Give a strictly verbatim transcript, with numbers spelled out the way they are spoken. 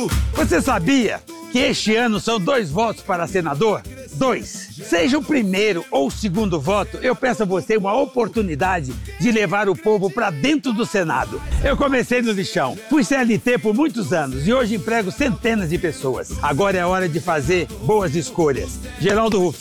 Você sabia que este ano são dois votos para senador? Dois. Seja o primeiro ou o segundo voto, eu peço a você uma oportunidade de levar o povo para dentro do Senado. Eu comecei no lixão, fui C L T por muitos anos e hoje emprego centenas de pessoas. Agora é hora de fazer boas escolhas. Geraldo Rufino.